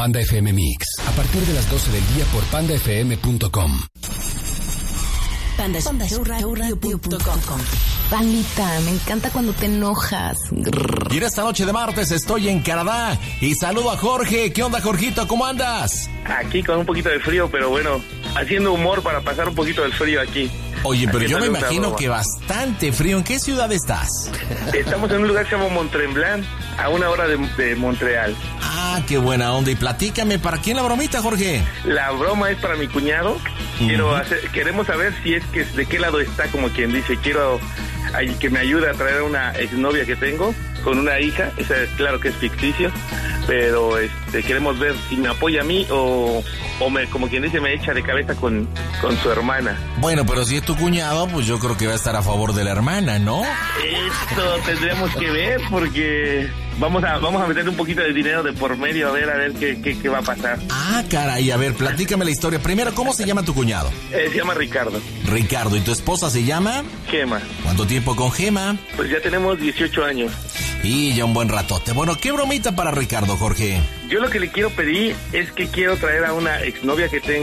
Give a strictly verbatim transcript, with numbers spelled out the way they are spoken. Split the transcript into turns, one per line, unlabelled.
Panda F M Mix. A partir de las doce del día por panda f m punto com.
Panda Show Radio punto com. Pandita, me encanta cuando te enojas. Grrr.
Y en esta noche de martes estoy en Canadá y saludo a Jorge. ¿Qué onda, Jorgito? ¿Cómo andas?
Aquí con un poquito de frío, pero bueno, haciendo humor para pasar un poquito del frío aquí.
Oye, pero yo me imagino
broma.
que bastante frío. ¿En qué ciudad estás?
Estamos en un lugar que se llama Mont-Tremblant, a una hora de, de Montreal.
Ah, qué buena onda. Y platícame, ¿para quién la bromita, Jorge?
La broma es para mi cuñado. Quiero uh-huh. hacer, queremos saber si es que de qué lado está, como quien dice. Quiero ay, que me ayude a traer a una exnovia que tengo con una hija. Esa es claro que es ficticio, pero este queremos ver si me apoya a mí o, o me, como quien dice, me echa de cabeza con, con su hermana.
Bueno, pero si es tu cuñado, pues yo creo que va a estar a favor de la hermana, ¿no?
Esto tendremos que ver porque vamos a vamos a meter un poquito de dinero de por medio a ver a ver qué, qué, qué va a pasar.
Ah, caray, a ver, platícame la historia. Primero, ¿cómo se llama tu cuñado?
Eh, se llama Ricardo.
Ricardo, ¿y tu esposa se llama?
Gema.
¿Cuánto tiempo con Gema?
Pues ya tenemos dieciocho años.
Y ya un buen ratote. Bueno, ¿qué bromita para Ricardo, Jorge?
Yo lo que le quiero pedir es que quiero traer a una exnovia que tengo